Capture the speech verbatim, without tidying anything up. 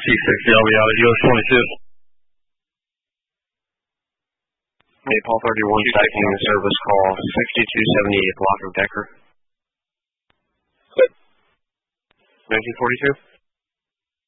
T sixty, I'll be out at U S twenty-two. Maple thirty-one, second service call, sixty-two seventy-eight, block of Decker. nineteen forty-two.